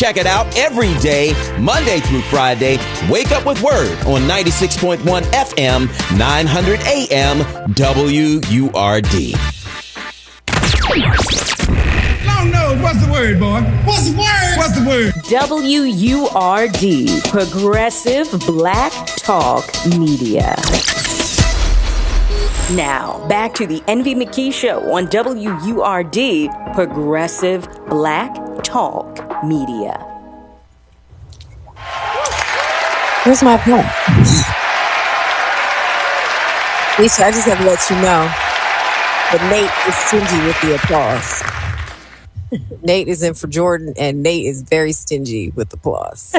Check it out every day, Monday through Friday. Wake up with Word on 96.1 FM, 900 AM, WURD. Long nose, what's the word, boy? What's the word? What's the word? WURD, Progressive Black Talk Media. Now, back to the Envy McKee Show on WURD, Progressive Black Talk Media. Where's my point? Lisa, I just have to let you know that Nate is stingy with the applause. Nate is in for Jordan, and Nate is very stingy with applause.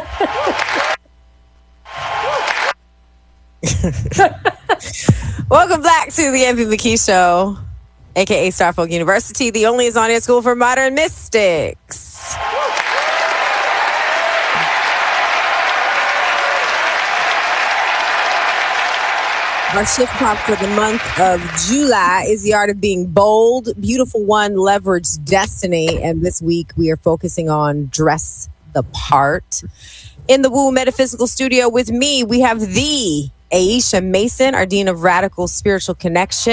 Welcome back to the Envy McKee Show, aka Starfolk University, the only on-air school for modern mystics. Our shift prompt for the month of July is the art of being bold. Beautiful one, leverage destiny. And this week we are focusing on dress the part. In the Woo Metaphysical Studio with me, we have the Aisha Mason, our Dean of Radical Spiritual Connection.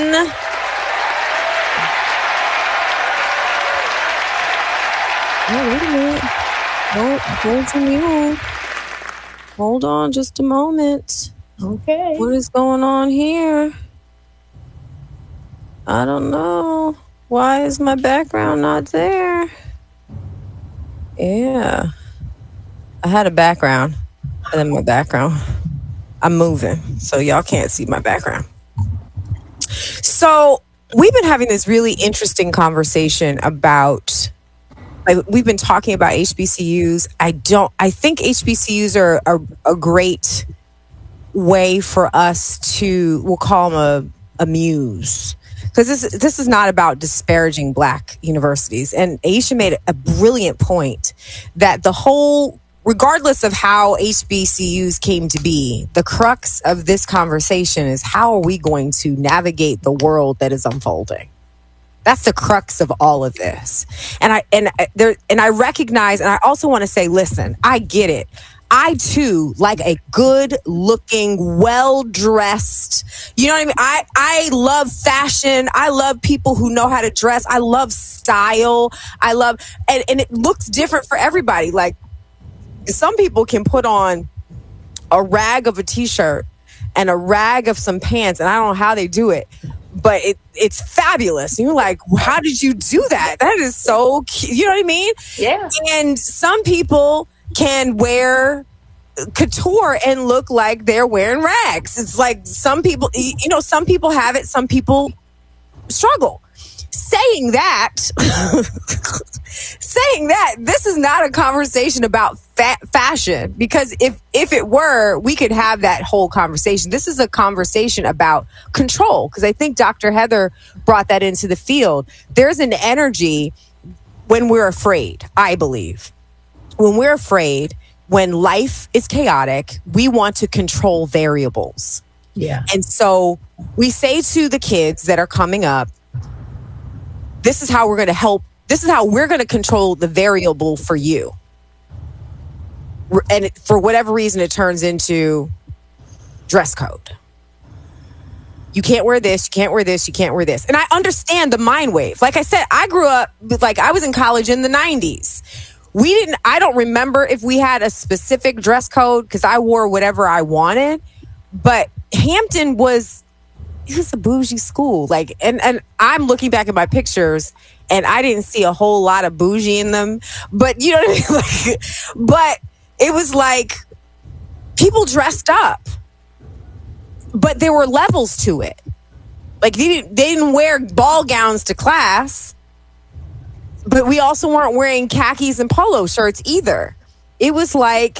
Oh, wait a minute. Hold on just a moment. Okay. What is going on here? I don't know. Why is my background not there? Yeah. I had a background. And then my background. I'm moving. So y'all can't see my background. So we've been having this really interesting conversation about, like, we've been talking about HBCUs. I think HBCUs are a great way for us to, we'll call them a muse, because this is not about disparaging Black universities. And Aisha made a brilliant point that the whole, regardless of how HBCUs came to be, the crux of this conversation is how are we going to navigate the world that is unfolding? That's the crux of all of this. And I recognize, and I also want to say, listen, I get it. I too like a good looking, well dressed, you know what I mean? I love fashion. I love people who know how to dress. I love style. I love, and it looks different for everybody. Like, some people can put on a rag of a t-shirt and a rag of some pants, and I don't know how they do it, but it's fabulous. And you're like, how did you do that? That is so cute. You know what I mean? Yeah. And some people can wear couture and look like they're wearing rags. It's like some people, some people have it, some people struggle. Saying that, this is not a conversation about fashion, because if it were, we could have that whole conversation. This is a conversation about control, because I think Dr. Heather brought that into the field. There's an energy when we're afraid, I believe. When we're afraid, when life is chaotic, we want to control variables. Yeah. And so we say to the kids that are coming up, this is how we're going to help. This is how we're going to control the variable for you. And for whatever reason, it turns into dress code. You can't wear this, you can't wear this, you can't wear this. And I understand the mind wave. Like I said, I grew up, I was in college in the 90s. I don't remember if we had a specific dress code, because I wore whatever I wanted. But Hampton was a bougie school. And I'm looking back at my pictures and I didn't see a whole lot of bougie in them. But you know what I mean? But it was like people dressed up. But there were levels to it. Like they didn't wear ball gowns to class. But we also weren't wearing khakis and polo shirts either. It was like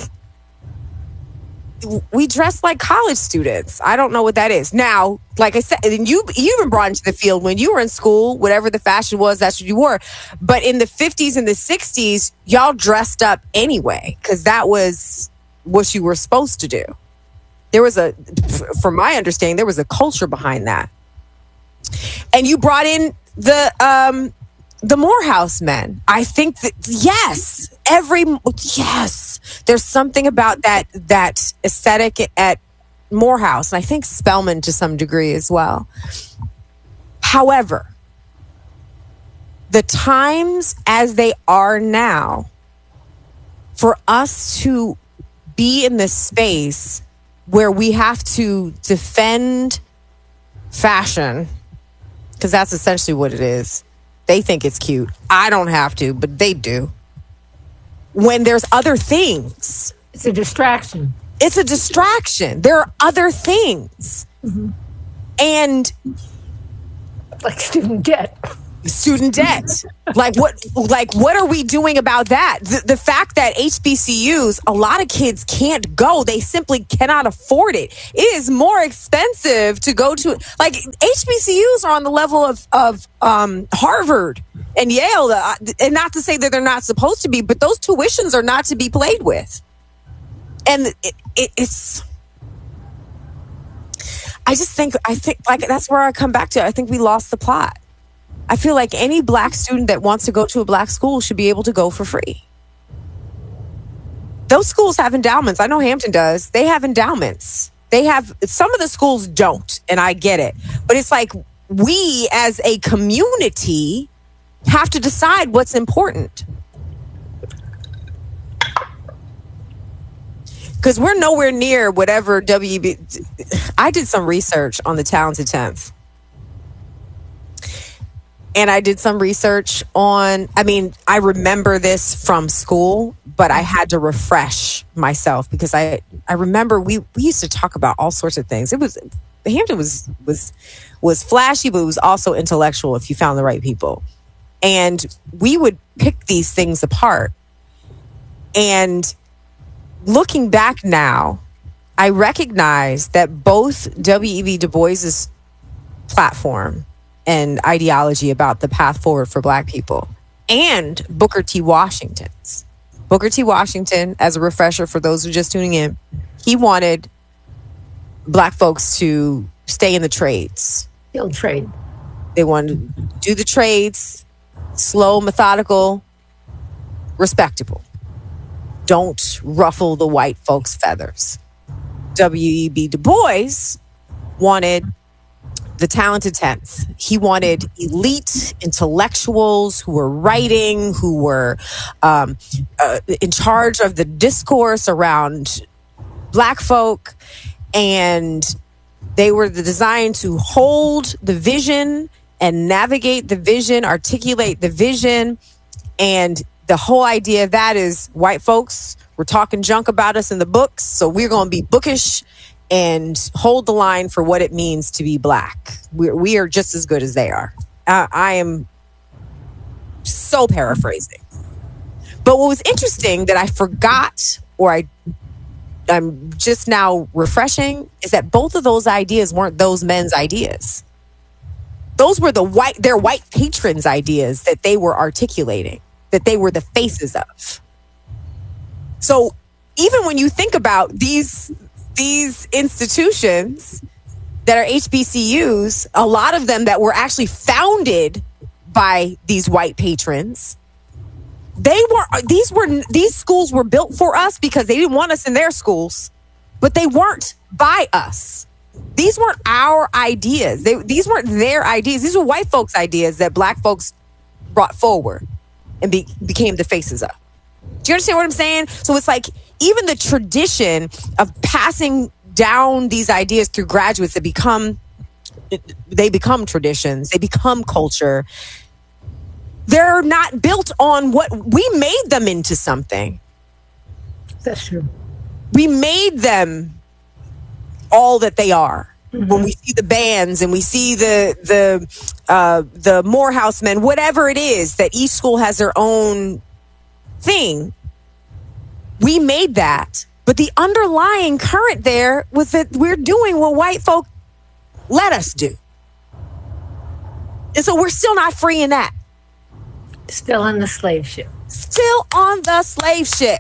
we dressed like college students. I don't know what that is. Now, like I said, and you even brought into the field when you were in school, whatever the fashion was, that's what you wore. But in the 50s and the 60s, y'all dressed up anyway, because that was what you were supposed to do. There was from my understanding, there was a culture behind that. And you brought in the The Morehouse men. I think that yes, there's something about that aesthetic at Morehouse, and I think Spelman to some degree as well. However, the times as they are now, for us to be in this space where we have to defend fashion, because that's essentially what it is. They think it's cute. I don't have to, but they do. When there's other things. It's a distraction. It's a distraction. There are other things. Mm-hmm. And like student debt. Like what are we doing about that? The fact that HBCUs, a lot of kids can't go. They simply cannot afford it. It is more expensive to go to, like, HBCUs are on the level of Harvard and Yale, and not to say that they're not supposed to be, but those tuitions are not to be played with. And it's I think like that's where I come back to. I think we lost the plot. I feel like any black student that wants to go to a black school should be able to go for free. Those schools have endowments. I know Hampton does. They have endowments. Some of the schools don't, and I get it. But it's like we as a community have to decide what's important. Because we're nowhere near whatever WB. I did some research on the Talented 10th. And I did some research on, I remember this from school, but I had to refresh myself because I remember we used to talk about all sorts of things. Hampton was flashy, but it was also intellectual if you found the right people. And we would pick these things apart. And looking back now, I recognize that both W.E.B. Du Bois's platform and ideology about the path forward for black people and Booker T. Washington's. Booker T. Washington, as a refresher for those who are just tuning in, he wanted black folks to stay in the trades. He'll trade. They wanted to do the trades, slow, methodical, respectable. Don't ruffle the white folks' feathers. W.E.B. Du Bois wanted the Talented 10th. He wanted elite intellectuals who were writing, who were in charge of the discourse around black folk. And they were designed to hold the vision and navigate the vision, articulate the vision. And the whole idea of that is white folks were talking junk about us in the books, so we're going to be bookish and hold the line for what it means to be black. We are just as good as they are. I am so paraphrasing. But what was interesting that I forgot, or I'm just now refreshing, is that both of those ideas weren't those men's ideas. Those were their white patrons' ideas that they were articulating, that they were the faces of. So even when you think about these institutions that are HBCUs, a lot of them that were actually founded by these white patrons, these schools were built for us because they didn't want us in their schools, but they weren't by us. These weren't our ideas. These weren't their ideas. These were white folks' ideas that black folks brought forward and became the faces of. Do you understand what I'm saying? So it's like even the tradition of passing down these ideas through graduates that become traditions, they become culture. They're not built on what we made them into something. That's true. We made them all that they are. Mm-hmm. When we see the bands and we see the Morehouse men, whatever it is, that each school has their own thing. We made that, but the underlying current there was that we're doing what white folk let us do. And so we're still not free in that. Still on the slave ship. Still on the slave ship.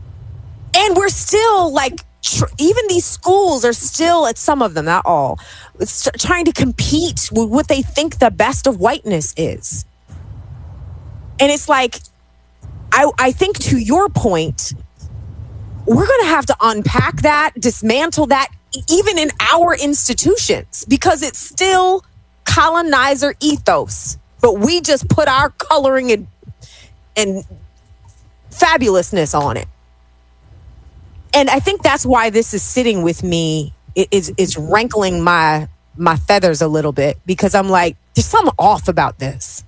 And we're still like, even these schools are still, at some of them, not all, trying to compete with what they think the best of whiteness is. And it's like, I think to your point, we're going to have to unpack that, dismantle that, even in our institutions, because it's still colonizer ethos. But we just put our coloring and fabulousness on it. And I think that's why this is sitting with me. It's rankling my feathers a little bit, because I'm like, there's something off about this.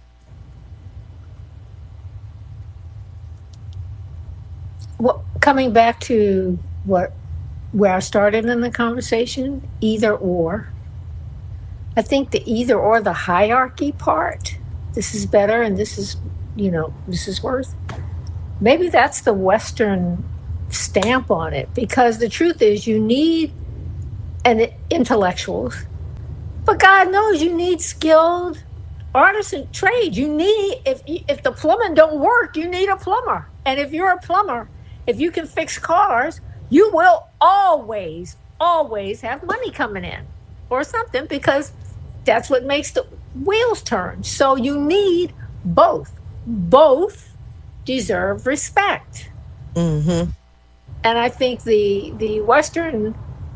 Well, coming back to where I started in the conversation, either or. I think the either or, the hierarchy part, this is better and this is, this is worse. Maybe that's the Western stamp on it, because the truth is you need intellectuals, but God knows you need skilled artists and trade. You need, if the plumbing don't work, you need a plumber. And if you're a plumber, if you can fix cars, you will always have money coming in or something, because that's what makes the wheels turn. So you need both. Both deserve respect. Mm-hmm. And I think the Western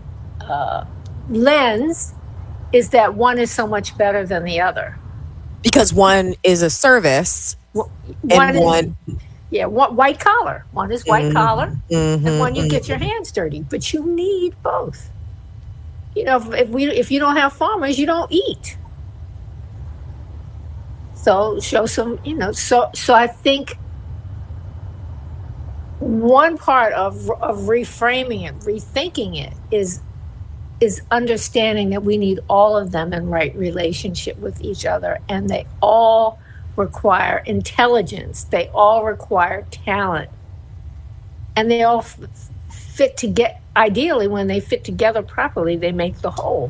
lens is that one is so much better than the other. Because one is a service, white collar. One is white collar, mm-hmm, and one you get your hands dirty. But you need both. If you don't have farmers, you don't eat. So show some, So I think one part of reframing it, rethinking it, is understanding that we need all of them in right relationship with each other, and they all require intelligence. They all require talent, and they all fit to get. Ideally, when they fit together properly, they make the whole.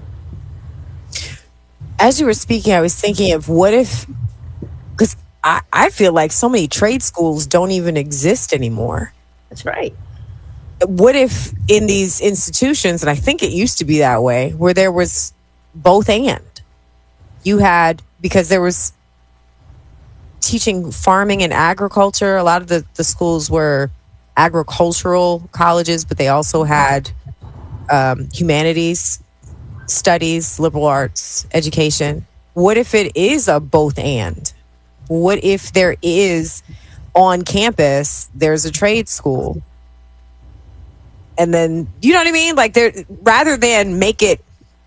As you were speaking, I was thinking of what if, because I feel like so many trade schools don't even exist anymore. That's right. What if in these institutions, and I think it used to be that way, where there was both and. You had, because there was teaching farming and agriculture. A lot of the schools were agricultural colleges, but they also had humanities, studies, liberal arts, education. What if it is a both and? What if there is on campus, there's a trade school? And then, you know what I mean? Like, rather than make it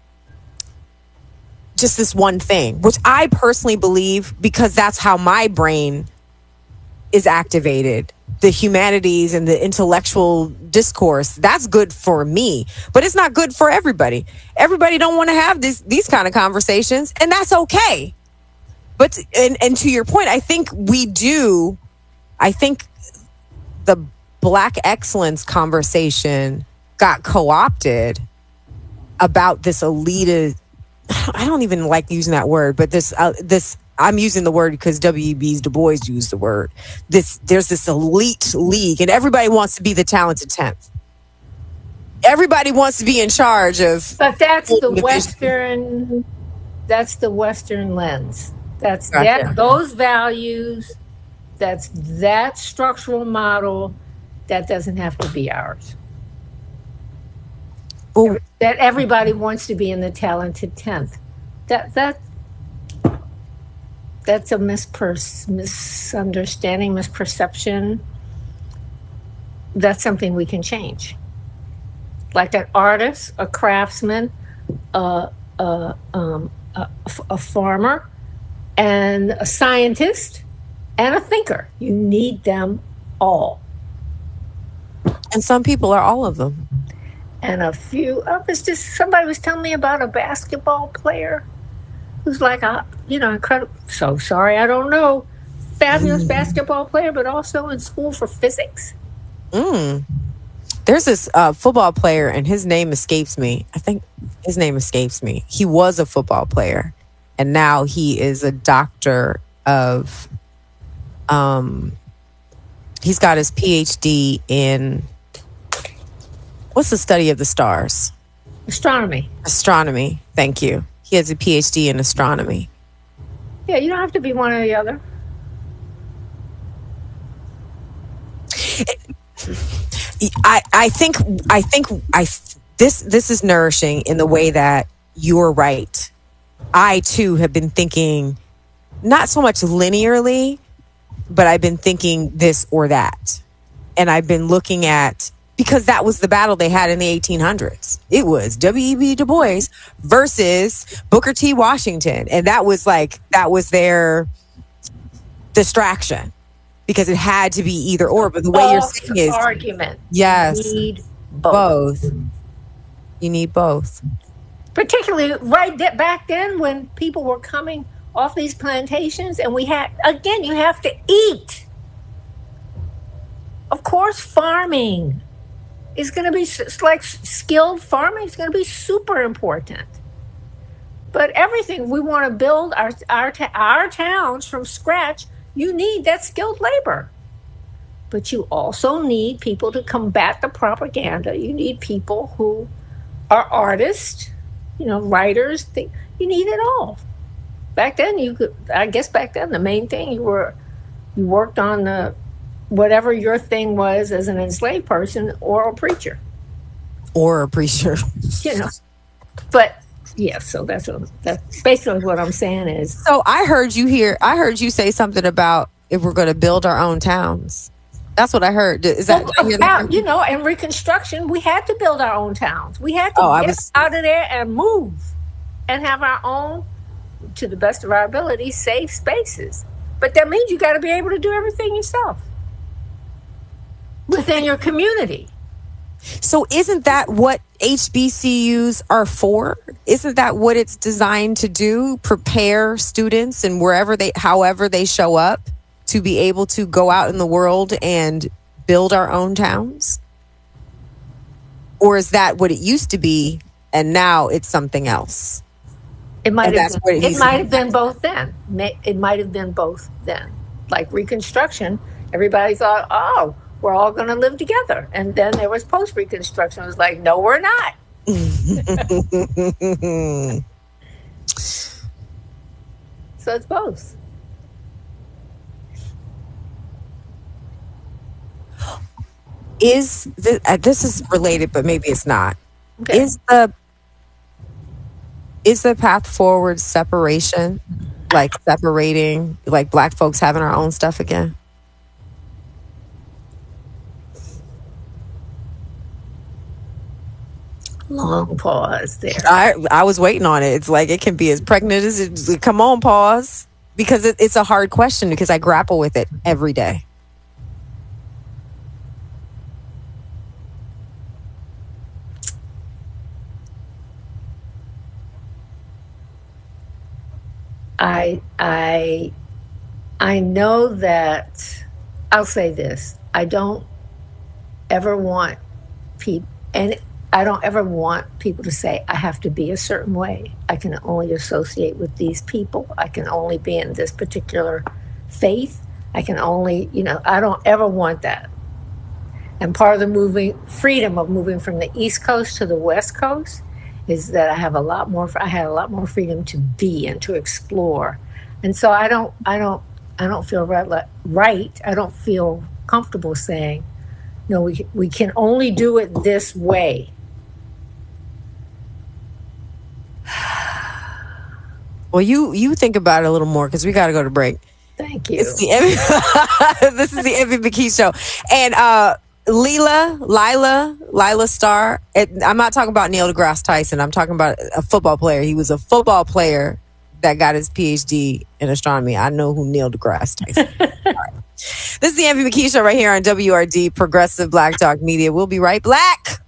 just this one thing, which I personally believe, because that's how my brain is activated, the humanities and the intellectual discourse, that's good for me, but it's not good for everybody. Everybody don't want to have these kind of conversations, and that's okay. But and to your point, I think we do. I think the Black excellence conversation got co-opted about this elite. I don't even like using that word, but this I'm using the word because W.E.B. Du Bois used the word. There's this elite league, and everybody wants to be the talented 10th. Everybody wants to be in charge of. But that's the Western. That's the Western lens. That's gotcha. that. Those values. That's that structural model. That doesn't have to be ours. Ooh. That everybody wants to be in the talented 10th. That's a misunderstanding, misperception. That's something we can change. Like an artist, a craftsman, a farmer, and a scientist, and a thinker. You need them all. And some people are all of them. And a few somebody was telling me about a basketball player who's like incredible. So sorry, I don't know. Fabulous basketball player, but also in school for physics. There's this football player, and his name escapes me. I think his name escapes me. He was a football player, and now he is a doctor of. He's got his PhD in. What's the study of the stars? Astronomy. Thank you. He has a PhD in astronomy. Yeah, you don't have to be one or the other. I think this is nourishing in the way that you're right. I too have been thinking not so much linearly, but I've been thinking this or that. And I've been looking at, because that was the battle they had in the 1800s. It was W.E.B. Du Bois versus Booker T. Washington. And that was their distraction, because it had to be either or. But the way you're saying is argument. Yes. You need both. You need both. Particularly back then when people were coming off these plantations, and you have to eat. Of course, farming is going to be, like skilled farming is going to be super important. But everything, we want to build our towns from scratch, you need that skilled labor. But you also need people to combat the propaganda. You need people who are artists, writers. You need it all. Back then, the main thing you worked on whatever your thing was as an enslaved person, or a preacher. But yeah, so that's basically what I'm saying is. So I heard you say something about if we're going to build our own towns. That's what I heard. Is that in Reconstruction, we had to build our own towns. We had to get out of there and move and have our own, to the best of our ability, safe spaces. But that means you got to be able to do everything yourself within your community. So isn't that what HBCUs are for? Isn't that what it's designed to do? Prepare students and however they show up to be able to go out in the world and build our own towns? Or is that what it used to be and now it's something else? It might have been both then. It might have been both then. Like Reconstruction, everybody thought, oh, we're all going to live together. And then there was post-Reconstruction. It was like, no, we're not. So it's both. This is related, but maybe it's not. Okay. Is the path forward separation, like separating, like Black folks having our own stuff again? Long pause there. I was waiting on it. It's like it can be as pregnant as it. Come on, pause. Because it's a hard question, because I grapple with it every day. I know that, I'll say this, I don't ever want people to say I have to be a certain way. I can only associate with these people. I can only be in this particular faith. I can only, I don't ever want that. And part of the freedom of moving from the East Coast to the West Coast is that I had a lot more freedom to be and to explore. And so I don't feel right. I don't feel comfortable saying, no, we can only do it this way. Well, you think about it a little more, because we got to go to break. Thank you. This is the Envy McKee Show. And Lila Starr. I'm not talking about Neil deGrasse Tyson. I'm talking about a football player. He was a football player that got his PhD in astronomy. I know who Neil deGrasse Tyson is. Right. This is the Envy McKee Show right here on WRD, Progressive Black Talk Media. We'll be right back.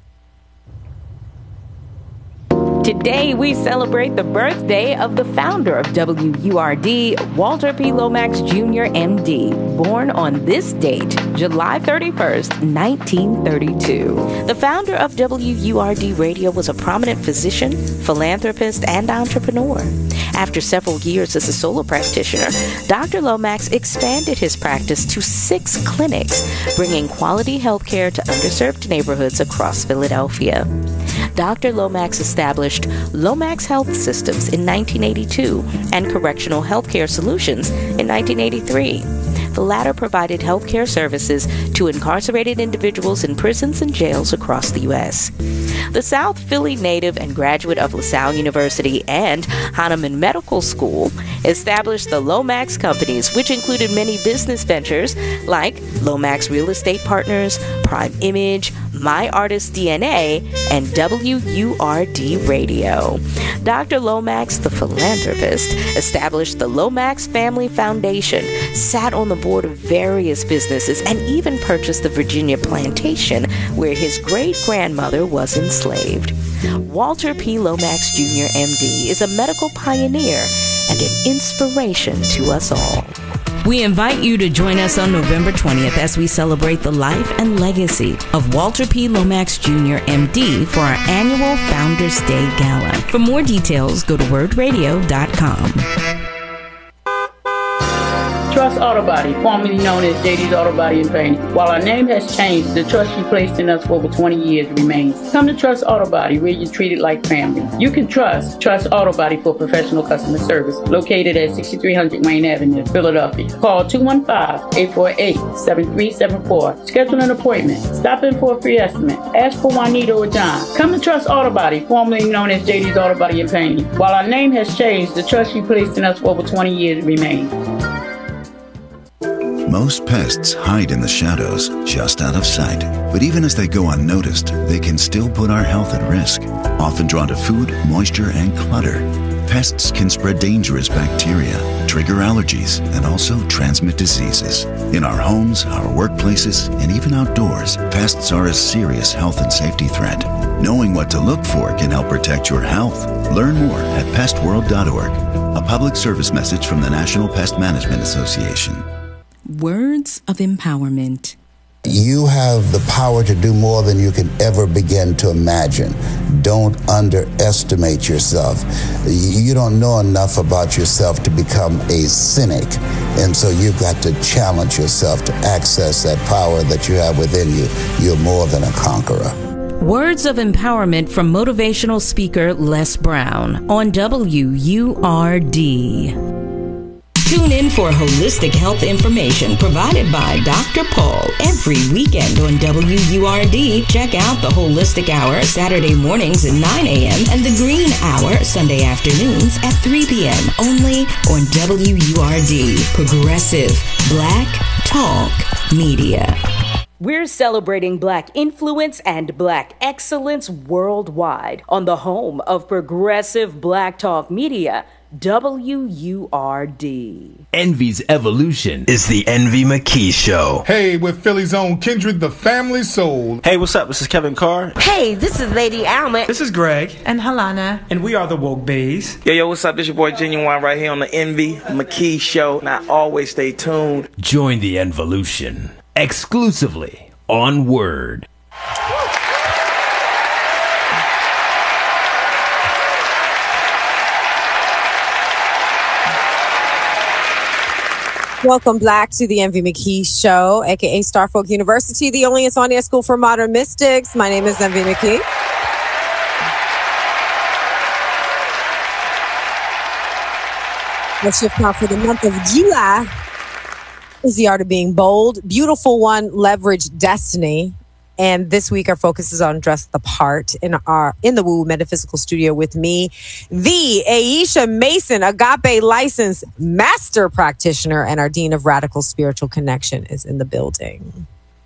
Today, we celebrate the birthday of the founder of WURD, Walter P. Lomax Jr., MD, born on this date, July 31st, 1932. The founder of WURD Radio was a prominent physician, philanthropist, and entrepreneur. After several years as a solo practitioner, Dr. Lomax expanded his practice to 6 clinics, bringing quality health care to underserved neighborhoods across Philadelphia. Dr. Lomax established Lomax Health Systems in 1982 and Correctional Healthcare Solutions in 1983. The latter provided healthcare services to incarcerated individuals in prisons and jails across the U.S. The South Philly native and graduate of LaSalle University and Hahnemann Medical School established the Lomax companies, which included many business ventures like Lomax Real Estate Partners, Prime Image, My Artist DNA, and WURD Radio. Dr. Lomax, the philanthropist, established the Lomax Family Foundation, sat on the board of various businesses, and even purchased the Virginia plantation where his great-grandmother was enslaved. Walter P. Lomax Jr., MD, is a medical pioneer and an inspiration to us all. We invite you to join us on November 20th as we celebrate the life and legacy of Walter P. Lomax Jr., MD, for our annual Founders Day Gala. For more details, go to wordradio.com. Trust Auto Body, formerly known as JD's Auto Body and Paint. While our name has changed, the trust you placed in us for over 20 years remains. Come to Trust Auto Body, where you're treated like family. You can trust Auto Body for professional customer service, located at 6300 Wayne Avenue, Philadelphia. Call 215-848-7374. Schedule an appointment. Stop in for a free estimate. Ask for Juanita or John. Come to Trust Auto Body, formerly known as JD's Auto Body and Paint. While our name has changed, the trust you placed in us for over 20 years remains. Most pests hide in the shadows, just out of sight. But even as they go unnoticed, they can still put our health at risk, often drawn to food, moisture, and clutter. Pests can spread dangerous bacteria, trigger allergies, and also transmit diseases. In our homes, our workplaces, and even outdoors, pests are a serious health and safety threat. Knowing what to look for can help protect your health. Learn more at pestworld.org. A public service message from the National Pest Management Association. Words of empowerment. You have the power to do more than you can ever begin to imagine. Don't underestimate yourself. You don't know enough about yourself to become a cynic. And so you've got to challenge yourself to access that power that you have within you. You're more than a conqueror. Words of empowerment from motivational speaker Les Brown on WURD. Tune in for holistic health information provided by Dr. Paul every weekend on WURD. Check out the Holistic Hour Saturday mornings at 9 a.m. and the Green Hour Sunday afternoons at 3 p.m. only on WURD. Progressive Black Talk Media. We're celebrating Black influence and Black excellence worldwide on the home of Progressive Black Talk Media, WURD. Envy's evolution is the Envy McKee Show. Hey, with Philly's own Kindred, the family soul. Hey, what's up? This is Kevin Carr. Hey, this is Lady Alma. This is Greg. And Halana. And we are the Woke Bays. Yo, what's up? This your boy Genuine right here on the Envy McKee Show. Now, always stay tuned. Join the Envolution exclusively on Word. Welcome back to the Envy McKee Show, aka Starfolk University, the only Ansonia School for Modern Mystics. My name is Envy McKee. Let's shift now for the month of July. Is the art of being bold. Beautiful one, leverage destiny. And this week our focus is on Dress the Part in the Woo Metaphysical Studio with me, the Aisha Mason, Agape licensed master practitioner, and our Dean of Radical Spiritual Connection is in the building.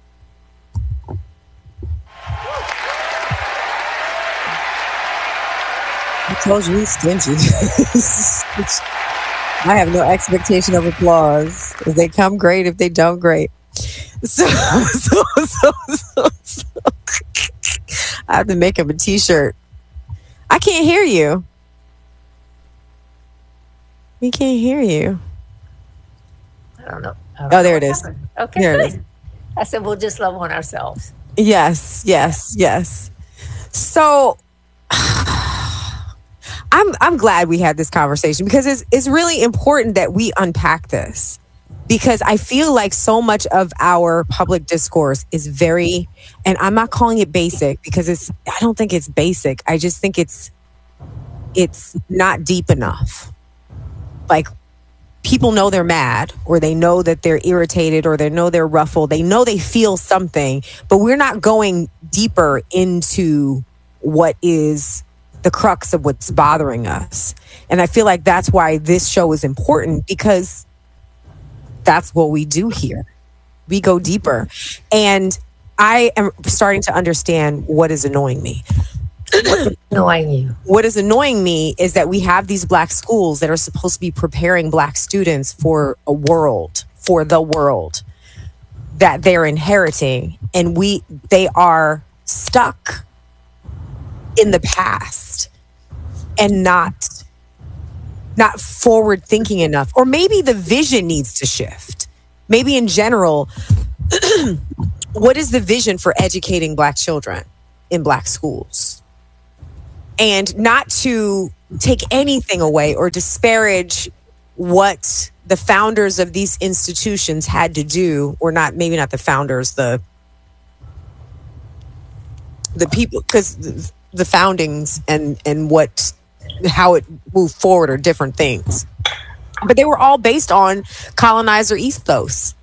I told you he's stingy. I have no expectation of applause. If they come, great. If they don't, great. So I have to make him a t-shirt. I can't hear you. We can't hear you. I don't know. Oh, there it is. Okay, there good. it is. I said we'll just love on ourselves. Yes. So I'm glad we had this conversation because it's really important that we unpack this. Because I feel like so much of our public discourse is very, and I'm not calling it basic because I don't think it's basic. I just think it's not deep enough. Like, people know they're mad, or they know that they're irritated, or they know they're ruffled. They know they feel something, but we're not going deeper into what is the crux of what's bothering us. And I feel like that's why this show is important, because that's what we do here. We go deeper. And I am starting to understand what is annoying me. What's annoying you? What is annoying me is that we have these Black schools that are supposed to be preparing Black students for the world that they're inheriting. And they are stuck in the past and not forward thinking enough. Or maybe the vision needs to shift. Maybe in general, what is the vision for educating Black children in Black schools? And not to take anything away or disparage what the founders of these institutions had to do, or maybe not the founders, the people, because the foundings and how it moved forward are different things. But they were all based on colonizer ethos.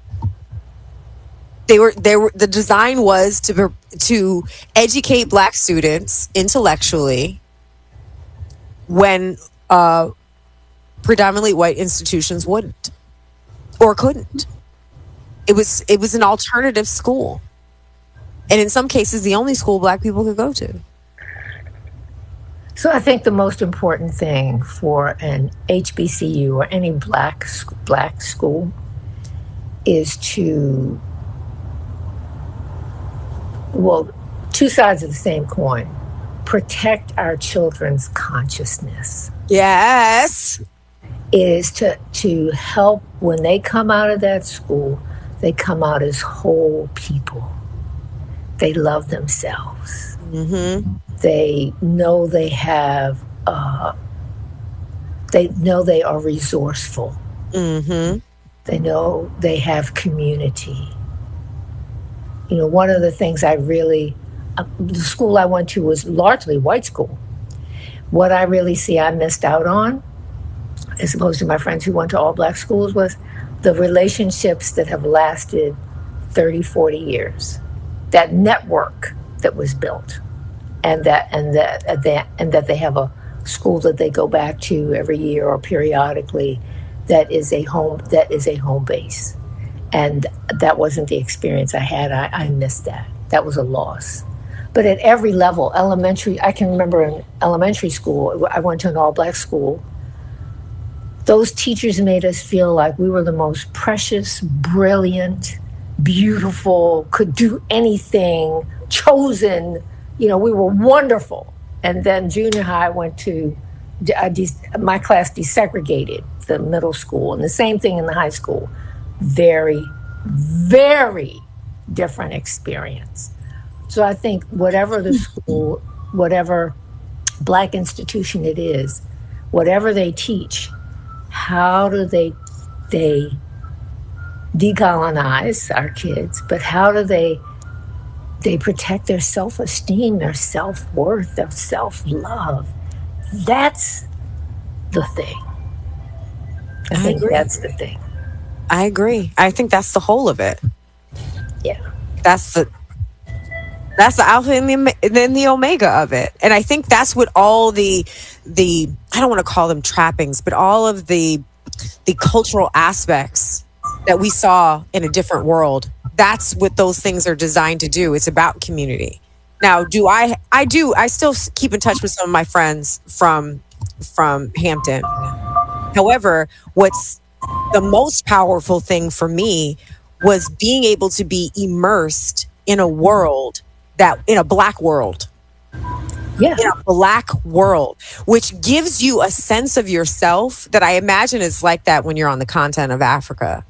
The design was to educate Black students intellectually when predominantly white institutions wouldn't or couldn't. It was an alternative school, and in some cases, the only school Black people could go to. So I think the most important thing for an HBCU or any black school is to, two sides of the same coin, protect our children's consciousness. Yes. Is to help when they come out of that school, they come out as whole people. They love themselves. Mm-hmm. They know they have, they know they are resourceful. Mm-hmm. They know they have community. You know, one of the things the school I went to was largely white school. What I really see I missed out on, as opposed to my friends who went to all Black schools, was the relationships that have lasted 30, 40 years. That network that was built. And that they have a school that they go back to every year or periodically, that is a home base, and that wasn't the experience I had. I missed that. That was a loss. But at every level, elementary, I can remember in elementary school, I went to an all-Black school. Those teachers made us feel like we were the most precious, brilliant, beautiful, could do anything, chosen. You know, we were wonderful. And then junior high went to, my class desegregated the middle school, and the same thing in the high school. Very, very different experience. So I think whatever the school, whatever Black institution it is, whatever they teach, how do they decolonize our kids, but how do they protect their self-esteem, their self-worth, their self-love? That's the thing. I think agree. That's the thing. I agree. I think that's the whole of it. Yeah. That's the alpha and the omega of it. And I think that's what all the I don't want to call them trappings, but all of the cultural aspects that we saw in a different world, that's what those things are designed to do. It's about community. Now, I still keep in touch with some of my friends from Hampton. However, what's the most powerful thing for me was being able to be immersed in a world in a Black world. Yeah. In a Black world, which gives you a sense of yourself that I imagine is like that when you're on the continent of Africa,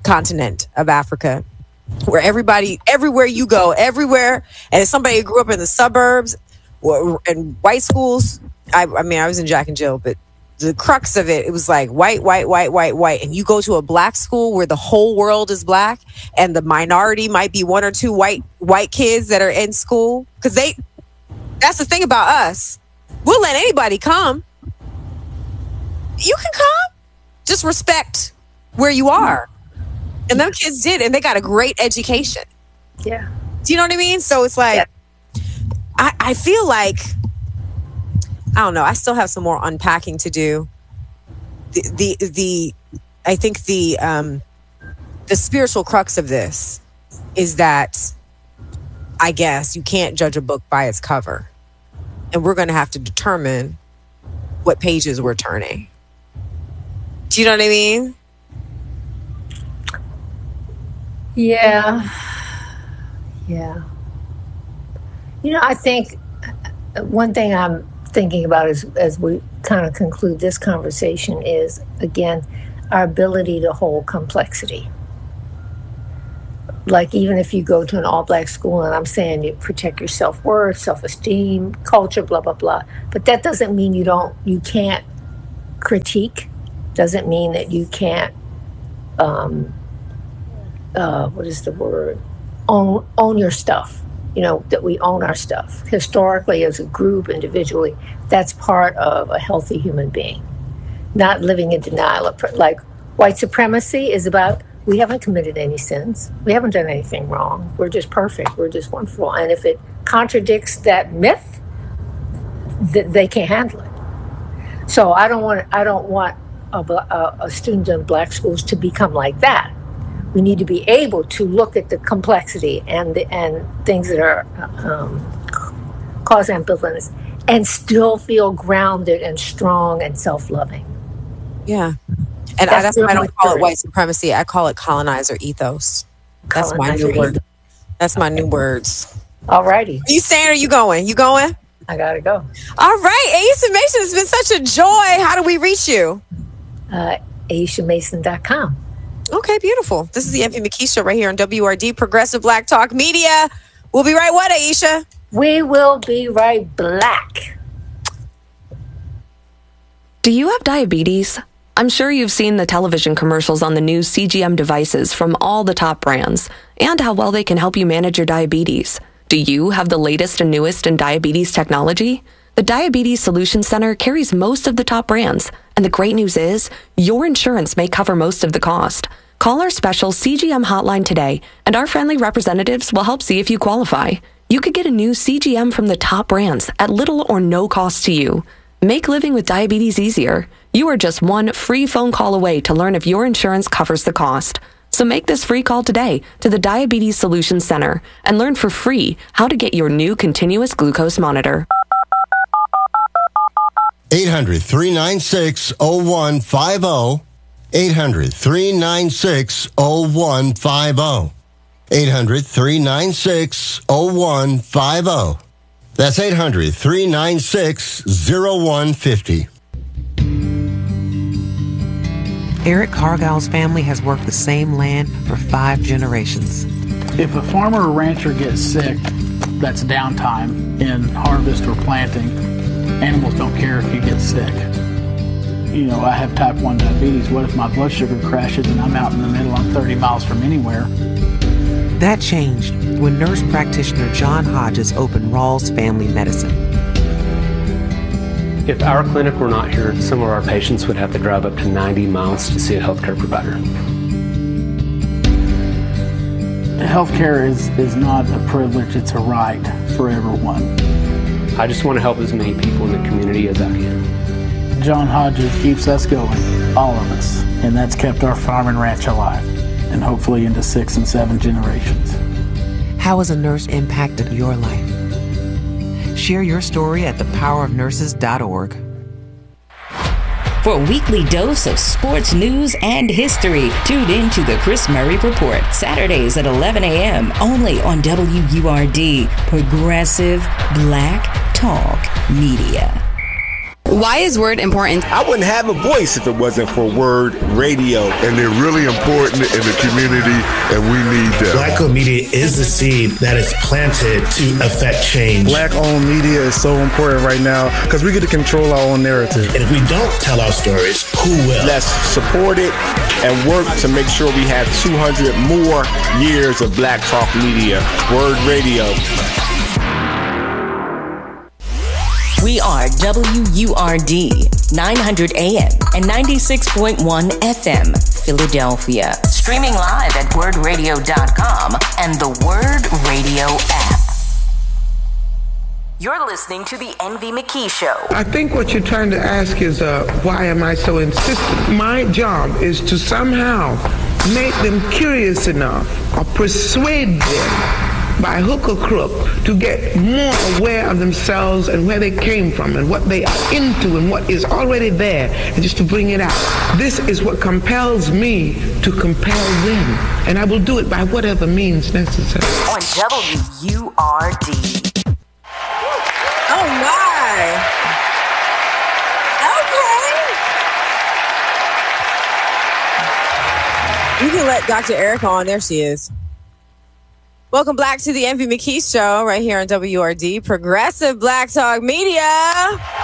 where everywhere you go, everywhere, and as somebody who grew up in the suburbs and white schools, I mean, I was in Jack and Jill, but the crux of it, it was like white, and you go to a black school where the whole world is black, and the minority might be one or two white kids that are in school, because that's the thing about us, we'll let anybody come. You can come, just respect where you are. And them kids did, and they got a great education. Yeah. Do you know what I mean? So it's like, I feel like, I don't know, I still have some more unpacking to do. I think the spiritual crux of this is that, I guess, you can't judge a book by its cover. And we're going to have to determine what pages we're turning. Do you know what I mean? Yeah. I think one thing I'm thinking about as we kind of conclude this conversation is, again, our ability to hold complexity. Like, even if you go to an all-black school, and I'm saying you protect your self-worth, self-esteem, culture, blah, blah, blah. But that doesn't mean you can't critique. Doesn't mean that you can't, what is the word? Own your stuff. That we own our stuff. Historically, as a group, individually, that's part of a healthy human being. Not living in denial of, like, white supremacy is about, we haven't committed any sins. We haven't done anything wrong. We're just perfect. We're just wonderful. And if it contradicts that myth, they can't handle it. So I don't want a student in black schools to become like that. We need to be able to look at the complexity and things that are cause ambivalence, and still feel grounded and strong and self-loving. Yeah. And that's why I don't call it white supremacy. I call it colonizer ethos. That's my new word. That's my new words. All righty. Are you staying or are you going? You going? I got to go. All right. Aisha Mason, it's been such a joy. How do we reach you? AishaMason.com. Okay, beautiful. This is the Envy McKee Show right here on WRD, Progressive Black Talk Media. We'll be right what, Aisha? We will be right back. Do you have diabetes? I'm sure you've seen the television commercials on the new CGM devices from all the top brands and how well they can help you manage your diabetes. Do you have the latest and newest in diabetes technology? The Diabetes Solutions Center carries most of the top brands, and the great news is your insurance may cover most of the cost. Call our special CGM hotline today, and our friendly representatives will help see if you qualify. You could get a new CGM from the top brands at little or no cost to you. Make living with diabetes easier. You are just one free phone call away to learn if your insurance covers the cost. So make this free call today to the Diabetes Solutions Center and learn for free how to get your new continuous glucose monitor. 800-396-0150. 800-396-0150. 800-396-0150. That's 800-396-0150. Eric Cargill's family has worked the same land for 5 generations. If a farmer or rancher gets sick, that's downtime in harvest or planting. Animals don't care if you get sick. I have type 1 diabetes. What if my blood sugar crashes and I'm out in the middle, I'm 30 miles from anywhere? That changed when nurse practitioner John Hodges opened Rawls Family Medicine. If our clinic were not here, some of our patients would have to drive up to 90 miles to see a healthcare provider. Healthcare is not a privilege, it's a right for everyone. I just want to help as many people in the community as I can. John Hodges keeps us going, all of us, and that's kept our farm and ranch alive, and hopefully into 6 and 7 generations. How has a nurse impacted your life? Share your story at thepowerofnurses.org. For a weekly dose of sports news and history, tune in to the Chris Murray Report, Saturdays at 11 a.m. only on WURD, Progressive Black Talk Media. Why is Word important? I wouldn't have a voice if it wasn't for Word Radio. And they're really important in the community, and we need them. Black-owned media is the seed that is planted to affect change. Black-owned media is so important right now because we get to control our own narrative. And if we don't tell our stories, who will? Let's support it and work to make sure we have 200 more years of Black Talk Media. Word Radio. We are WURD 900 AM and 96.1 FM, Philadelphia. Streaming live at wordradio.com and the Word Radio app. You're listening to the Envy McKee Show. I think what you're trying to ask is, why am I so insistent? My job is to somehow make them curious enough or persuade them by hook or crook to get more aware of themselves and where they came from and what they are into and what is already there, and just to bring it out. This is what compels me to compel them, and I will do it by whatever means necessary. On WURD. Oh my. Okay. You can let Dr. Erica on. There she is. Welcome back to the Envy McKee Show right here on WRD, Progressive Black Talk Media.